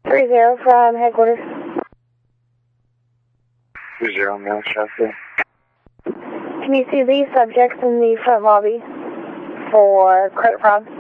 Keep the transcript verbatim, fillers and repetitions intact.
three zero from headquarters. Three zero, Manchester. Can you see these subjects in the front lobby for credit fraud?